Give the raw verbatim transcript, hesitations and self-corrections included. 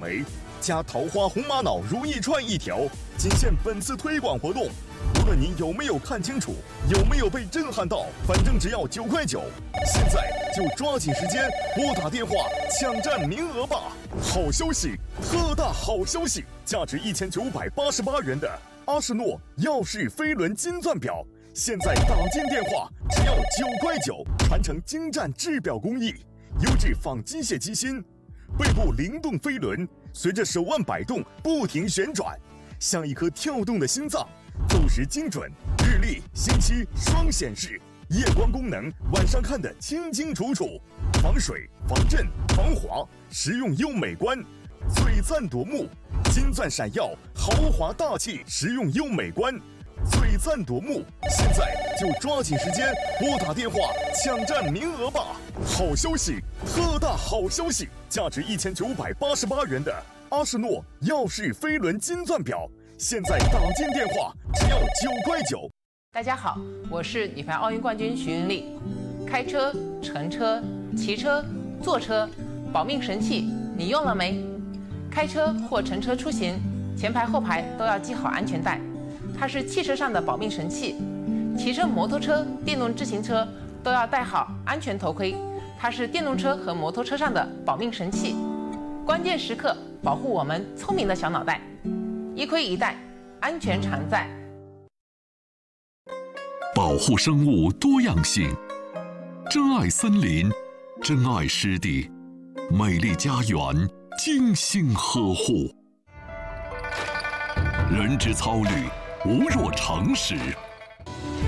维加桃花红玛瑙如意串一条，仅限本次推广活动。无论您有没有看清楚，有没有被震撼到，反正只要九块九。现在就抓紧时间拨打电话抢占名额吧！好消息，特大好消息！价值一千九百八十八元的阿仕诺耀世飞轮金钻表，现在打进电话只要九块九，传承精湛制表工艺，优质仿机械机芯，背部灵动飞轮随着手腕摆动不停旋转，像一颗跳动的心脏。走时精准，日历、星期双显示，夜光功能，晚上看得清清楚楚。防水、防震、防滑，实用又美观，璀璨夺目，金钻闪耀，豪华大气，实用又美观，璀璨夺目。现在就抓紧时间拨打电话抢占名额吧！好消息，特大好消息！价值一千九百八十八元的阿仕诺耀世飞轮金钻表。现在打进电话只要九块九。 大家好，我是女排奥运冠军徐云丽。开车、乘车、骑车、坐车，保命神器你用了没？开车或乘车出行，前排后排都要系好安全带，它是汽车上的保命神器。骑车、摩托车、电动自行车都要戴好安全头盔，它是电动车和摩托车上的保命神器。关键时刻保护我们聪明的小脑袋。一盔一带，安全常在。 保护生物多样性，珍爱森林，珍爱湿地，美丽家园精心呵护。人之操履，无若常识。